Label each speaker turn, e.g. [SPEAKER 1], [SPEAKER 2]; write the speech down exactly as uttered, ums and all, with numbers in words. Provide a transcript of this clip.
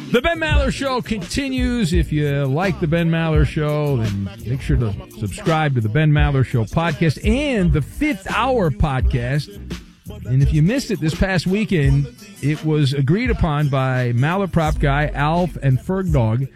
[SPEAKER 1] The Ben Maller Show continues. If you like the Ben Maller Show, then make sure to subscribe to the Ben Maller Show podcast and the Fifth Hour podcast. And if you missed it this past weekend, it was agreed upon by Maller Prop Guy, Alf, and Ferg Dog